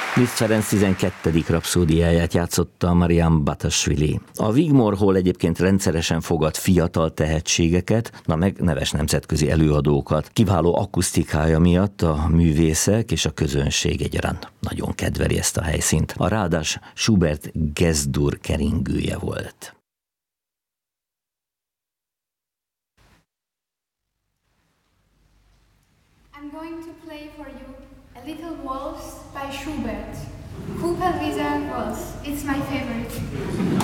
Liszt Ferenc 12. rapszódiáját játszotta Marian Batasvili. A Wigmore Hall egyébként rendszeresen fogad fiatal tehetségeket, meg neves nemzetközi előadókat. Kiváló akusztikája miatt a művészek és a közönség egyaránt nagyon kedveli ezt a helyszínt. A Rádas Schubert Gesztur keringője volt. I'm going to play for you a little waltz by Schubert. Kupelwieser Waltz. It's my favorite.